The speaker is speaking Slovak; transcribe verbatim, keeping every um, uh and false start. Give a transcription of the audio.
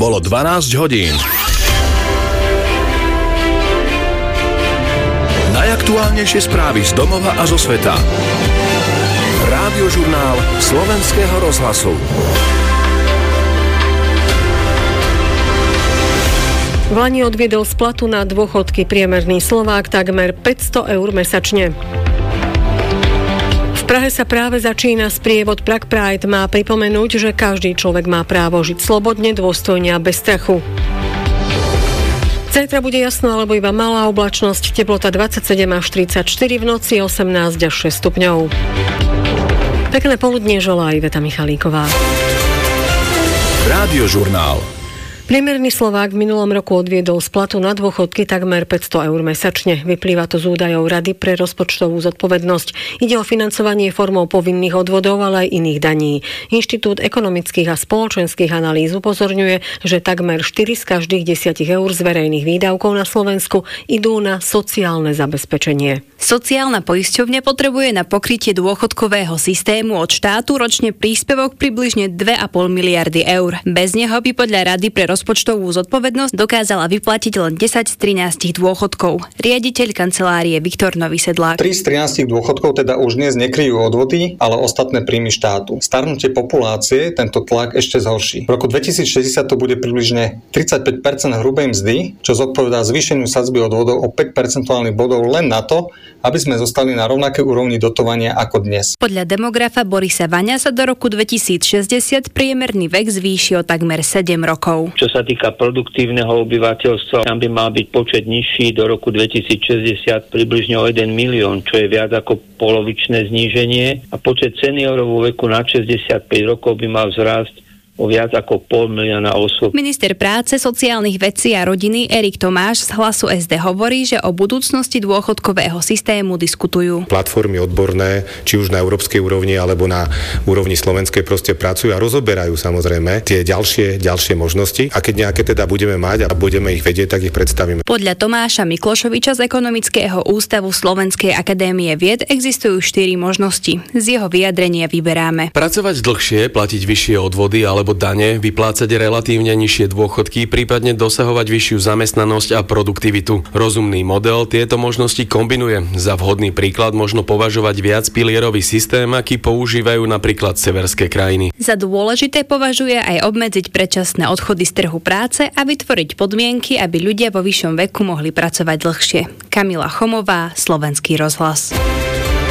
Bolo dvanásť hodín. Najaktuálnejšie správy z domova a zo sveta. Rádiožurnál Slovenského rozhlasu. Vlani odviedol z platu na dôchodky priemerný Slovák takmer päťsto eur mesačne. V Prahe sa práve začína sprievod Prague Pride. Má pripomenúť, že každý človek má právo žiť slobodne, dôstojne a bez strachu. Zajtra bude jasno alebo iba malá oblačnosť, teplota dvadsaťsedem až tridsaťštyri, v noci osemnásť až šesť stupňov. Pekné poludnie želá Iveta Michalíková. Rádiožurnál. Priemerný Slovák v minulom roku odviedol z platu na dôchodky takmer päťsto eur mesačne. Vyplýva to z údajov Rady pre rozpočtovú zodpovednosť. Ide o financovanie formou povinných odvodov, ale aj iných daní. Inštitút ekonomických a spoločenských analýz upozorňuje, že takmer štyri z každých desať eur z verejných výdavkov na Slovensku idú na sociálne zabezpečenie. Sociálna poisťovňa potrebuje na pokrytie dôchodkového systému od štátu ročne príspevok približne dve a pol miliardy eur. Bez neho by podľa Rady pre rozpočtovú zodpovednosť dokázala vyplatiť len desať z trinástich dôchodkov. Riaditeľ kancelárie Viktor Nový Sedlák. tri z trinástich dôchodkov teda už dnes nekryjú odvody, ale ostatné príjmy štátu. Starnutie populácie tento tlak ešte zhorší. V roku dvetisícšesťdesiat to bude približne tridsaťpäť percent hrubej mzdy, čo zodpovedá zvýšeniu sadzby odvodov o päť percentuálnych bodov len na to, aby sme zostali na rovnakej úrovni dotovania ako dnes. Podľa demografa Borisa Vaňa sa do roku dvetisícšesťdesiat priemerný vek zvýši o takmer sedem rokov. Čo sa týka produktívneho obyvateľstva, tam by mal byť počet nižší do roku dvetisícšesťdesiat približne o jeden milión, čo je viac ako polovičné zníženie, a počet seniorov vo veku nad šesťdesiatpäť rokov by mal vzrásť o viac ako pol milióna osôb. Minister práce, sociálnych vecí a rodiny Erik Tomáš z Hlasu es dé hovorí, že o budúcnosti dôchodkového systému diskutujú. Platformy odborné, či už na európskej úrovni alebo na úrovni slovenskej, proste pracujú a rozoberajú samozrejme tie ďalšie, ďalšie možnosti, a keď nejaké teda budeme mať a budeme ich vedieť, tak ich predstavíme. Podľa Tomáša Miklošoviča z Ekonomického ústavu Slovenskej akadémie vied existujú štyri možnosti. Z jeho vyjadrenia vyberáme. Pracovať dlhšie, platiť vyššie odvody ale alebo dane, vyplácať relatívne nižšie dôchodky, prípadne dosahovať vyššiu zamestnanosť a produktivitu. Rozumný model tieto možnosti kombinuje. Za vhodný príklad možno považovať viac pilierový systém, aký používajú napríklad severské krajiny. Za dôležité považuje aj obmedziť predčasné odchody z trhu práce a vytvoriť podmienky, aby ľudia vo vyššom veku mohli pracovať dlhšie. Kamila Chomová, Slovenský rozhlas.